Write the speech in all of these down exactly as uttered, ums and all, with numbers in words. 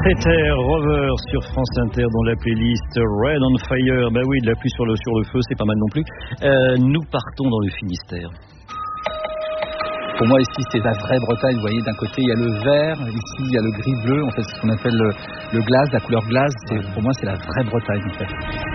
Secrétaire Rover sur France Inter dans la playlist Red on Fire. Bah oui, de la pluie sur le, sur le feu, c'est pas mal non plus. Euh, nous partons dans le Finistère. Pour moi, ici, c'est la vraie Bretagne. Vous voyez, d'un côté, il y a le vert, ici, il y a le gris-bleu. En fait, c'est ce qu'on appelle le, le glace, la couleur glace. C'est, pour moi, c'est la vraie Bretagne, en fait.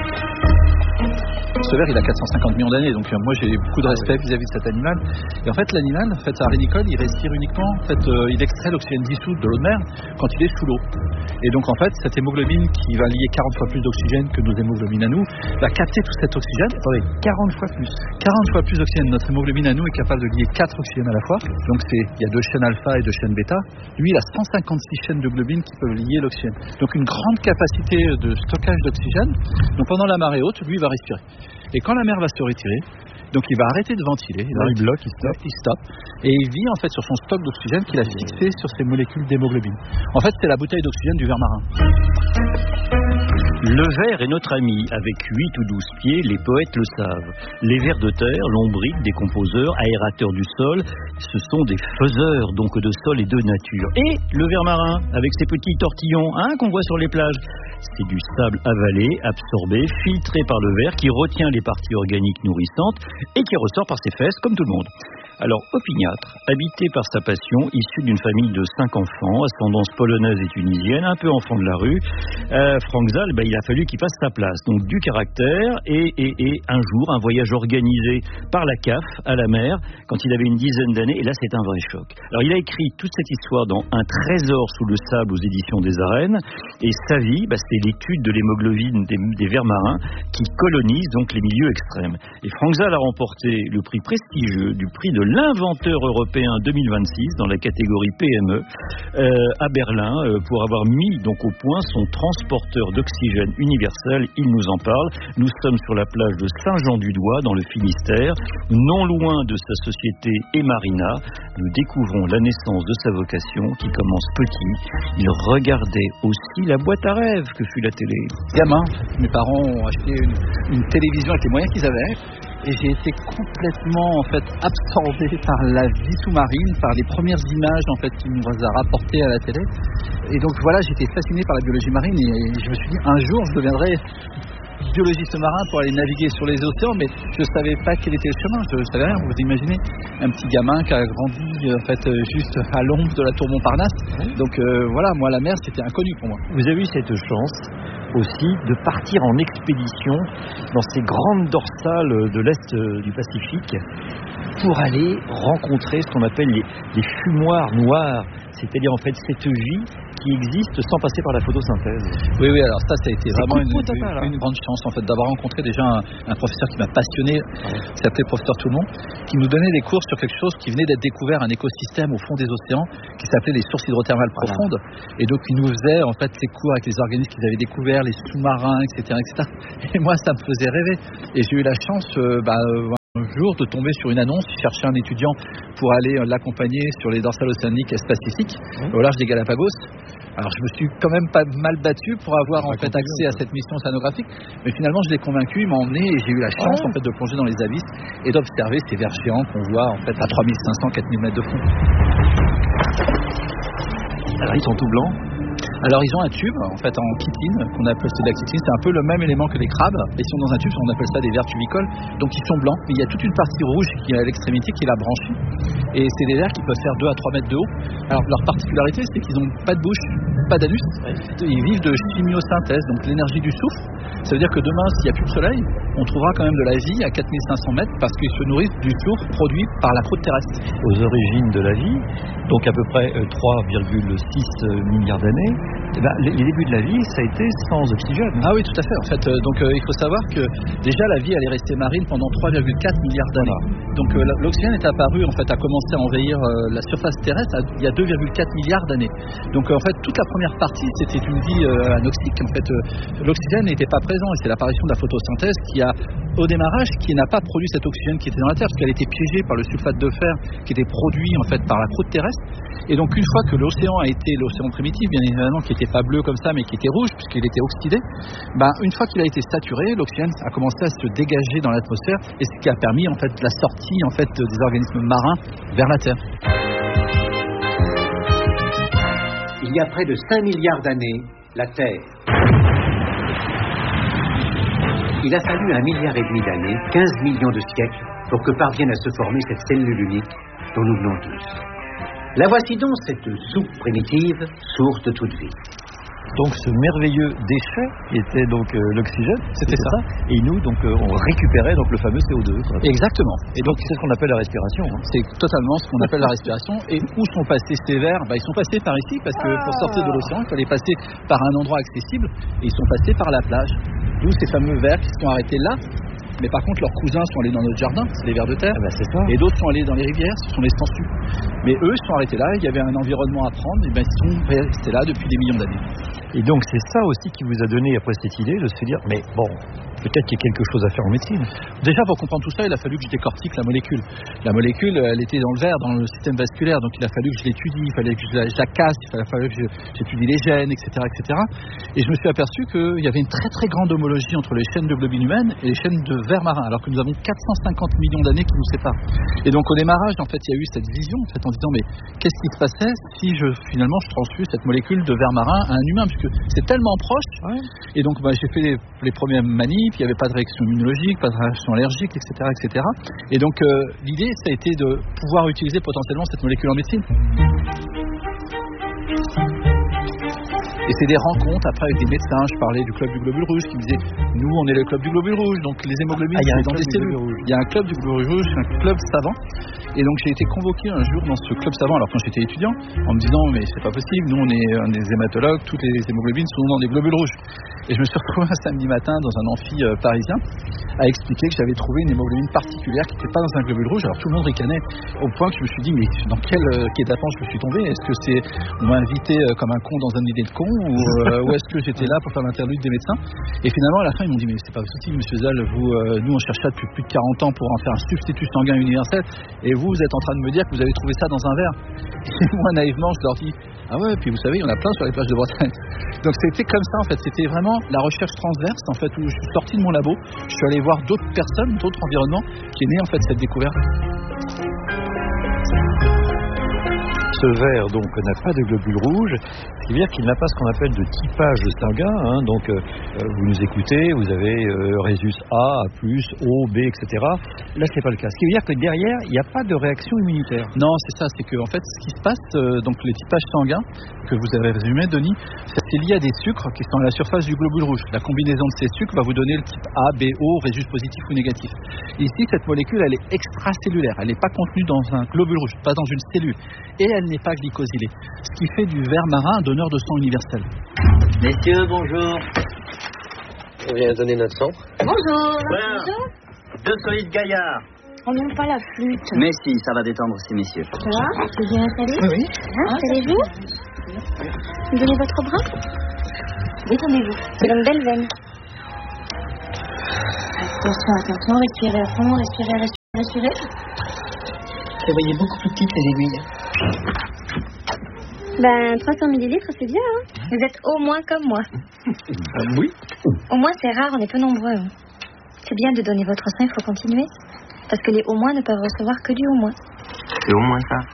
Ce verre, il a quatre cent cinquante millions d'années, donc euh, moi j'ai beaucoup de respect vis-à-vis de cet animal. Et en fait, l'animal, en fait, à rénicole, il respire uniquement, en fait, euh, il extrait l'oxygène dissous de l'eau de mer quand il est sous l'eau. Et donc, en fait, cette hémoglobine qui va lier quarante fois plus d'oxygène que nos hémoglobines à nous, va capter tout cet oxygène. Attendez, quarante fois plus. quarante fois plus d'oxygène. Notre hémoglobine à nous est capable de lier quatre oxygènes à la fois. Donc, c'est, il y a deux chaînes alpha et deux chaînes bêta. Lui, il a cent cinquante-six chaînes de globine qui peuvent lier l'oxygène. Donc, une grande capacité de stockage d'oxygène. Donc, pendant la marée haute, lui, il va respirer. Et quand la mer va se retirer, donc il va arrêter de ventiler, il, il bloque, il stoppe. il stoppe, et il vit en fait sur son stock d'oxygène qu'il a fixé sur ses molécules d'hémoglobine. En fait, c'est la bouteille d'oxygène du ver marin. Le ver est notre ami, avec huit ou douze pieds, les poètes le savent. Les vers de terre, lombriques, décomposeurs, aérateurs du sol, ce sont des faiseurs donc de sol et de nature. Et le ver marin, avec ses petits tortillons hein, qu'on voit sur les plages, c'est du sable avalé, absorbé, filtré par le ver qui retient les parties organiques nourrissantes et qui ressort par ses fesses comme tout le monde. Alors, opiniâtre, habité par sa passion, issu d'une famille de cinq enfants, ascendance polonaise et tunisienne, un peu enfant de la rue, euh, Frank Zal, bah, il a fallu qu'il fasse sa place. Donc, du caractère et, et, et un jour, un voyage organisé par la C A F à la mer, quand il avait une dizaine d'années, et là, c'est un vrai choc. Alors, il a écrit toute cette histoire dans Un trésor sous le sable aux éditions des Arènes, et sa vie, bah, c'est l'étude de l'hémoglobine des, des vers marins qui colonisent donc les milieux extrêmes. Et Frank Zal a remporté le prix prestigieux du prix de l'inventeur européen deux mille vingt-six dans la catégorie P M E euh, à Berlin euh, pour avoir mis donc au point son transporteur d'oxygène universel. Il nous en parle. Nous sommes sur la plage de Saint-Jean-du-Doigt dans le Finistère, non loin de sa société Emarina. Nous découvrons la naissance de sa vocation qui commence petit. Il regardait aussi la boîte à rêves que fut la télé. Gamin, mes parents ont acheté une, une télévision avec les moyens qu'ils avaient. Et j'ai été complètement en fait absorbé par la vie sous-marine, par les premières images en fait qu'il nous a rapportées à la télé. Et donc voilà, j'étais fasciné par la biologie marine et je me suis dit un jour je deviendrai biologiste marin pour aller naviguer sur les océans, mais je ne savais pas quel était le chemin, je ne savais rien. Vous imaginez un petit gamin qui a grandi en fait juste à l'ombre de la tour Montparnasse. Donc euh, voilà, moi la mer c'était inconnu pour moi. Vous avez eu cette chance aussi de partir en expédition dans ces grandes dorsales de l'Est du Pacifique pour aller rencontrer ce qu'on appelle les, les fumoirs noirs, c'est-à-dire en fait cette vie qui existe sans passer par la photosynthèse. Oui, oui, alors ça, ça a été c'est vraiment une, total, une, une grande chance en fait d'avoir rencontré déjà un, un professeur qui m'a passionné, qui s'appelait professeur Toulon, qui nous donnait des cours sur quelque chose qui venait d'être découvert, un écosystème au fond des océans qui s'appelait les sources hydrothermales voilà. profondes. Et donc il nous faisait en fait ces cours avec les organismes qu'ils avaient découverts, les sous-marins, et cetera, et cetera. Et moi, ça me faisait rêver. Et j'ai eu la chance, euh, bah, euh, un jour de tomber sur une annonce, chercher un étudiant pour aller l'accompagner sur les dorsales océaniques Est-Pacifique mmh. au large des Galapagos. Alors je me suis quand même pas mal battu pour avoir en fait accès à cette mission océanographique, mais finalement je l'ai convaincu, il m'a emmené et j'ai eu la chance ouais. en fait de plonger dans les abysses et d'observer ces vers géants qu'on voit en fait à trois mille cinq cents à quatre mille mètres de fond. Alors ils sont tout blancs. Alors ils ont un tube en fait en chitine qu'on appelle c'est de la chitine, c'est un peu le même élément que les crabes. Ils sont dans un tube, on appelle ça des vers tubicoles. Donc ils sont blancs, mais il y a toute une partie rouge qui est à l'extrémité qui est la branchie. Et c'est des vers qui peuvent faire deux à trois mètres de haut. Alors leur particularité c'est qu'ils n'ont pas de bouche, pas d'anus. Ils vivent de chimiosynthèse, donc l'énergie du soufre. Ça veut dire que demain s'il n'y a plus de soleil, on trouvera quand même de la vie à quatre mille cinq cents mètres parce qu'ils se nourrissent du soufre produit par la croûte terrestre. Aux origines de la vie, donc à peu près trois virgule six milliards d'années, eh ben, les débuts de la vie, ça a été sans oxygène. Ah oui, tout à fait. En fait, euh, donc euh, il faut savoir que déjà la vie, elle est restée marine pendant trois virgule quatre milliards d'années. Voilà. Donc euh, l'oxygène est apparu, en fait, a commencé à envahir euh, la surface terrestre à, il y a deux virgule quatre milliards d'années. Donc euh, en fait, toute la première partie, c'était une vie euh, anoxique. En fait, euh, l'oxygène n'était pas présent et c'est l'apparition de la photosynthèse qui a, au démarrage, qui n'a pas produit cet oxygène qui était dans la Terre, parce qu'elle était piégée par le sulfate de fer qui était produit en fait par la croûte terrestre. Et donc une fois que l'océan a été l'océan primitif, bien évidemment, qui n'était pas bleu comme ça, mais qui était rouge puisqu'il était oxydé, ben, une fois qu'il a été saturé, l'oxygène a commencé à se dégager dans l'atmosphère et ce qui a permis en fait la sortie en fait des organismes marins vers la Terre. il y a près de cinq milliards d'années, la Terre. Il a fallu un milliard et demi d'années, quinze millions de siècles, pour que parvienne à se former cette cellule unique dont nous venons tous. La voici donc, cette soupe primitive, source de toute vie. Donc ce merveilleux déchet qui était donc euh, l'oxygène, c'était ça. Et nous donc euh, on récupérait donc le fameux C O deux. Quoi. Exactement. Et donc c'est ce qu'on appelle la respiration. Hein. C'est totalement ce qu'on appelle la respiration. Et où sont passés ces vers? Bah, ils sont passés par ici parce que pour sortir de l'océan, il fallait passer par un endroit accessible et ils sont passés par la plage. D'où ces fameux vers qui se sont arrêtés là. Mais par contre, leurs cousins sont allés dans notre jardin, c'est les vers de terre. Ah bah c'est ça. Et d'autres sont allés dans les rivières, ce sont les sangsues. Mais eux, ils sont arrêtés là, il y avait un environnement à prendre, et ben ils sont restés là depuis des millions d'années. Et donc c'est ça aussi qui vous a donné après cette idée de se dire, mais bon, peut-être qu'il y a quelque chose à faire en médecine. Déjà, pour comprendre tout ça, il a fallu que je décortique la molécule. La molécule, elle était dans le verre, dans le système vasculaire, donc il a fallu que je l'étudie, il fallait que je la, je la casse, il a fallu que je, j'étudie les gènes, et cetera, et cetera. Et je me suis aperçu qu'il y avait une très très grande homologie entre les chaînes de globine humaine et les chaînes de vers marin, alors que nous avons quatre cent cinquante millions d'années qui nous séparent. Et donc au démarrage, en fait, il y a eu cette vision, en fait, en disant, mais qu'est-ce qui se passait si je, finalement, je transfuse cette molécule de vers marin à un humain, puisque c'est tellement proche. Ouais. Et donc, bah, j'ai fait les, les premières manips, il n'y avait pas de réaction immunologique, pas de réaction allergique, et cetera, et cetera. Et donc, euh, l'idée, ça a été de pouvoir utiliser potentiellement cette molécule en médecine. Et c'est des rencontres après avec des médecins. Je parlais du club du globule rouge qui me disait, nous on est le club du globule rouge, donc les hémoglobines ah, c'est dans des cellules. Il y a un club du globule rouge, c'est un club savant. Et donc j'ai été convoqué un jour dans ce club savant, alors quand j'étais étudiant, en me disant mais c'est pas possible, nous on est un des hématologues, toutes les hémoglobines sont dans des globules rouges. Et je me suis retrouvé un samedi matin dans un amphi euh, parisien à expliquer que j'avais trouvé une hémoglobine particulière qui n'était pas dans un globule rouge. Alors tout le monde ricanait au point que je me suis dit mais dans quel euh, guet-apens je me suis tombé? Est-ce que c'est on m'a invité euh, comme un con dans un idée de con ou, euh, ou est-ce que j'étais là pour faire l'interlude des médecins? Et finalement à la fin ils m'ont dit mais c'est pas possible monsieur Zal, vous, euh, nous on cherche ça depuis plus de quarante ans pour en faire un substitut sanguin universel et vous vous êtes en train de me dire que vous avez trouvé ça dans un verre. Et moi naïvement je leur dis ah ouais, puis vous savez il y en a plein sur les plages de Bretagne. Donc c'était comme ça en fait, c'était vraiment la recherche transverse en fait où je suis sorti de mon labo, je suis allé voir d'autres personnes, d'autres environnements qui est né en fait cette découverte. Ce verre donc n'a pas de globules rouges, ce qui veut dire qu'il n'a pas ce qu'on appelle de typage sanguin. Hein, donc euh, vous nous écoutez, vous avez euh, résus A, A plus, O, B, et cetera. Là c'est pas le cas. Ce qui veut dire que derrière il n'y a pas de réaction immunitaire. Non, c'est ça, c'est que en fait ce qui se passe, euh, donc les typages sanguins que vous avez résumé, Denis, c'est lié à des sucres qui sont à la surface du globule rouge. La combinaison de ces sucres va vous donner le type A, B, O, résus positif ou négatif. Ici cette molécule elle est extracellulaire, elle n'est pas contenue dans un globule rouge, pas dans une cellule, et elle n'est pas glycosylée, ce qui fait du ver marin un donneur de sang universel. Messieurs, bonjour. On vient donner notre sang. Bonjour. Voilà. Bonjour. Deux solides gaillards. On n'aime pas la flûte. Mais si, ça va détendre aussi, messieurs. Ça va? C'est bien installé? Oui. Hein, installez-vous. Vous donnez votre bras. Détendez-vous. C'est une belle veine. Attention, attention, respirez à fond, respirez, respirez, respirez. Vous voyez beaucoup plus petites les aiguilles. Ben, trois cents millilitres, c'est bien, hein. Vous êtes au moins comme moi. Euh, oui. Au moins, c'est rare, on est peu nombreux. Hein. C'est bien de donner votre sang, il faut continuer. Parce que les au moins ne peuvent recevoir que du au moins. C'est au moins ça.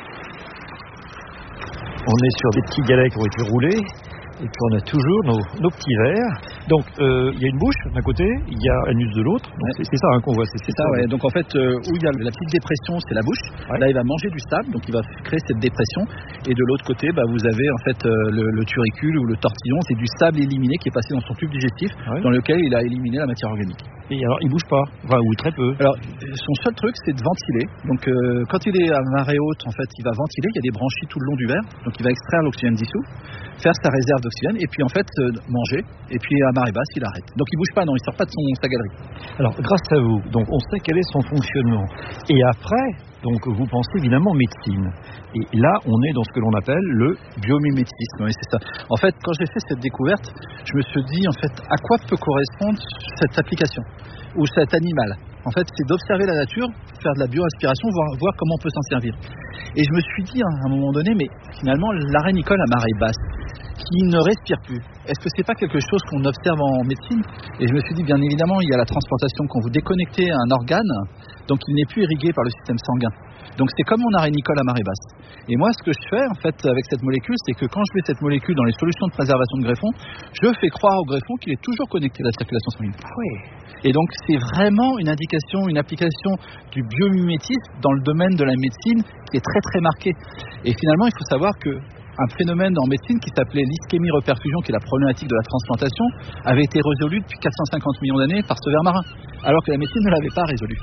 On est sur des petits galets qui ont été roulés. Et puis on a toujours nos, nos petits verres. Donc euh, il y a une bouche d'un côté, il y a l'anus de l'autre. Donc ouais. c'est, c'est ça hein, qu'on voit. C'est, c'est ça, ouais. Donc en fait, euh, où il y a la petite dépression, c'est la bouche. Ouais. Là, il va manger du sable, donc il va créer cette dépression. Et de l'autre côté, bah, vous avez en fait euh, le, le turicule ou le tortillon. C'est du sable éliminé qui est passé dans son tube digestif, ouais. dans lequel il a éliminé la matière organique. Et alors il bouge pas, enfin, ou très peu. Alors son seul truc, c'est de ventiler. Donc euh, quand il est à marée haute, en fait, il va ventiler. Il y a des branchies tout le long du verre, donc il va extraire l'oxygène dissous, faire sa réserve d'oxygène, et puis en fait euh, manger. Et puis à marée basse, il arrête. Donc il bouge pas, non, il sort pas de son, sa galerie. Alors grâce à vous, donc on sait quel est son fonctionnement. Et après, donc vous pensez évidemment médecine. Et là, on est dans ce que l'on appelle le biomimétisme. Oui, c'est ça. En fait, quand j'ai fait cette découverte, je me suis dit en fait à quoi peut correspondre cette application ou cet animal. En fait, c'est d'observer la nature, faire de la bio-inspiration, voir, voir comment on peut s'en servir. Et je me suis dit à un moment donné, mais finalement, l'arrêt Nicole à marée basse, qui ne respire plus, est-ce que c'est pas quelque chose qu'on observe en médecine? Et je me suis dit, bien évidemment, il y a la transplantation, quand vous déconnectez un organe, donc il n'est plus irrigué par le système sanguin. Donc c'est comme mon arénicole à marée basse. Et moi, ce que je fais en fait avec cette molécule, c'est que quand je mets cette molécule dans les solutions de préservation de greffon, je fais croire au greffon qu'il est toujours connecté à la circulation sanguine. Ah oui. Et donc c'est vraiment une indication, une application du biomimétisme dans le domaine de la médecine qui est très très marquée. Et finalement, il faut savoir que un phénomène en médecine qui s'appelait l'ischémie-reperfusion, qui est la problématique de la transplantation, avait été résolu depuis quatre cent cinquante millions d'années par ce ver marin, alors que la médecine ne l'avait pas résolu.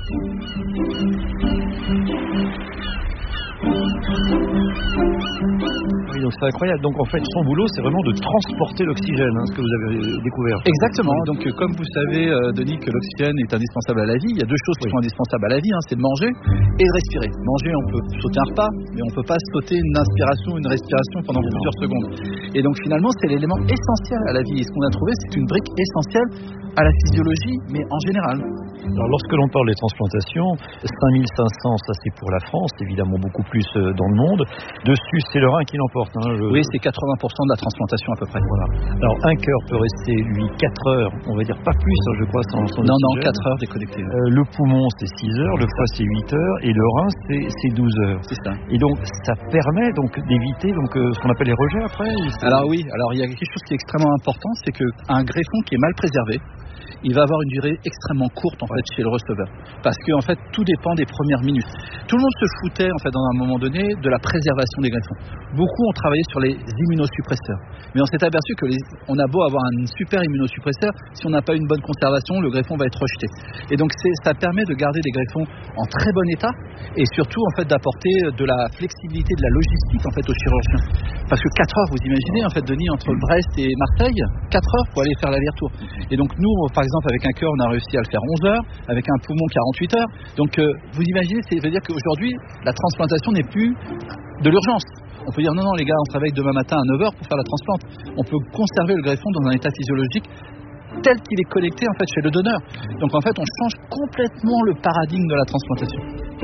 Oui, donc c'est incroyable. Donc en fait, son boulot, c'est vraiment de transporter l'oxygène, hein, ce que vous avez découvert. Exactement. Donc euh, comme vous savez, euh, Denis, que l'oxygène est indispensable à la vie, il y a deux choses qui oui. sont indispensables à la vie, hein, c'est de manger et de respirer. Manger, on peut sauter un repas, mais on ne peut pas sauter une inspiration, une respiration pendant non. plusieurs secondes. Et donc finalement, c'est l'élément essentiel à la vie. Et ce qu'on a trouvé, c'est une brique essentielle à la physiologie, mais en général. Alors lorsque l'on parle des transplantations, cinq mille cinq cents, ça c'est pour la France, évidemment beaucoup plus dans le monde. Dessus, c'est le rein qui l'emporte. Hein, je... Oui, c'est quatre-vingts pour cent de la transplantation à peu près. Voilà. Alors un cœur peut rester, lui, quatre heures, on va dire pas plus, hein, je crois, sans son Non, oxygène. non, quatre heures déconnecté. Euh, le poumon, c'est six heures, le foie, c'est huit heures, et le rein, c'est, c'est douze heures. C'est ça. Et donc, ça permet donc d'éviter donc, euh, ce qu'on appelle les rejets après. Alors oui, alors il y a quelque chose qui est extrêmement important, c'est qu'un greffon qui est mal préservé, il va avoir une durée extrêmement courte en fait chez le receveur, parce que en fait tout dépend des premières minutes. Tout le monde se foutait en fait dans un moment donné de la préservation des greffons. Beaucoup ont travaillé sur les immunosuppresseurs, mais on s'est aperçu que les, on a beau avoir un super immunosuppresseur, si on n'a pas une bonne conservation, le greffon va être rejeté. Et donc c'est, ça permet de garder des greffons en très bon état et surtout en fait d'apporter de la flexibilité, de la logistique en fait aux chirurgiens. Parce que quatre heures, vous imaginez en fait Denis, entre Brest et Marseille, quatre heures pour aller faire l'aller-retour. Et donc nous, par exemple avec un cœur, on a réussi à le faire onze heures, avec un poumon quarante-huit heures. Donc euh, vous imaginez, ça veut dire qu'aujourd'hui, la transplantation n'est plus de l'urgence. On peut dire non, non les gars, on travaille demain matin à neuf heures pour faire la transplante. On peut conserver le greffon dans un état physiologique tel qu'il est connecté en fait chez le donneur. Donc en fait, on change complètement le paradigme de la transplantation.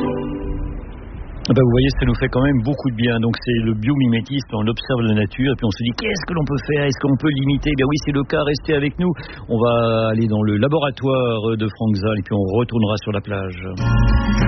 Ben vous voyez, ça nous fait quand même beaucoup de bien. Donc c'est le biomimétisme, on observe la nature et puis on se dit qu'est-ce que l'on peut faire, est-ce qu'on peut l'imiter? Ben oui, c'est le cas, restez avec nous. On va aller dans le laboratoire de Franck Zal et puis on retournera sur la plage.